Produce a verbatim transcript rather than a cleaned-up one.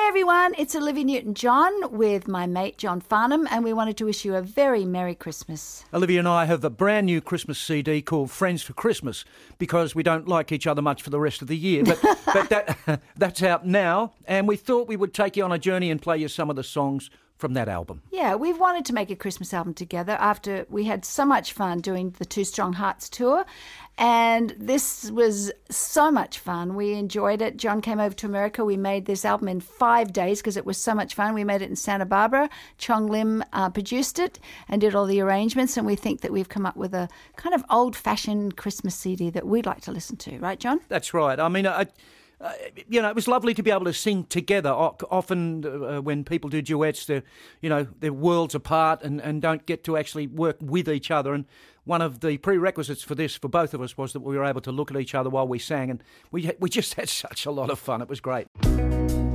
everyone, it's Olivia Newton-John with my mate John Farnham, and we wanted to wish you a very Merry Christmas. Olivia and I have a brand new Christmas C D called Friends for Christmas because we don't like each other much for the rest of the year, but, but that that's out now, and we thought we would take you on a journey and play you some of the songs from that album. Yeah, we've wanted to make a Christmas album together after we had so much fun doing the Two Strong Hearts tour, and this was so much fun. We enjoyed it. John came over to America. We made this album in five days because it was so much fun. We made it in Santa Barbara. Chong Lim uh, produced it and did all the arrangements, and we think that we've come up with a kind of old-fashioned Christmas C D that we'd like to listen to. Right, John? That's right. I mean, I... Uh, you know, it was lovely to be able to sing together. O- often uh, when people do duets, they're, you know, they're worlds apart and, and don't get to actually work with each other. And one of the prerequisites for this, for both of us, was that we were able to look at each other while we sang. And we we just had such a lot of fun. It was great.